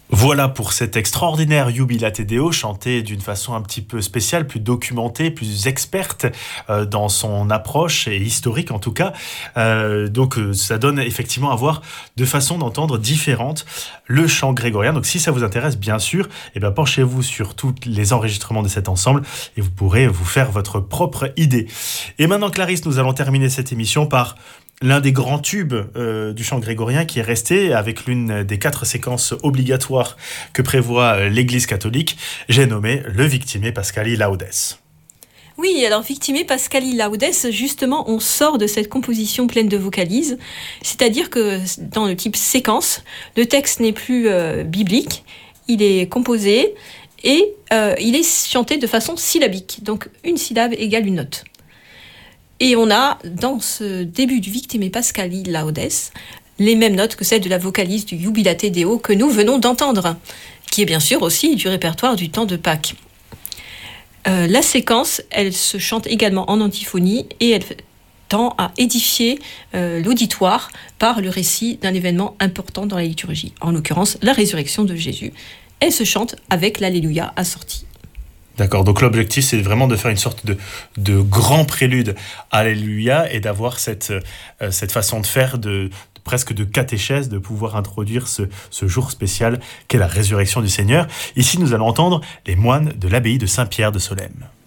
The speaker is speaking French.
Voilà pour cet extraordinaire Jubilate Deo, chanté d'une façon un petit peu spéciale, plus documentée, plus experte dans son approche et historique en tout cas. Ça donne effectivement à voir deux façons d'entendre différentes le chant grégorien. Donc si ça vous intéresse, bien sûr, penchez-vous sur tous les enregistrements de cet ensemble et vous pourrez vous faire votre propre idée. Et maintenant, Clarisse, nous allons terminer cette émission par l'un des grands tubes du chant grégorien qui est resté avec l'une des 4 séquences obligatoires que prévoit l'Église catholique, j'ai nommé le Victime Pascali Laudes. Oui, alors Victime Pascali Laudes, justement, on sort de cette composition pleine de vocalises, c'est-à-dire que dans le type séquence, le texte n'est plus biblique, il est composé et il est chanté de façon syllabique, donc une syllabe égale une note. Et on a, dans ce début du Victime Pascali Laudes, les mêmes notes que celles de la vocalise du Jubilate Deo que nous venons d'entendre, qui est bien sûr aussi du répertoire du temps de Pâques. La séquence, elle se chante également en antiphonie et elle tend à édifier l'auditoire par le récit d'un événement important dans la liturgie, en l'occurrence la résurrection de Jésus. Elle se chante avec l'Alléluia assorti. D'accord, donc l'objectif c'est vraiment de faire une sorte de grand prélude à Alléluia et d'avoir cette façon de faire presque de catéchèse, de pouvoir introduire ce jour spécial qu'est la résurrection du Seigneur. Ici nous allons entendre les moines de l'abbaye de Saint-Pierre de Solesmes.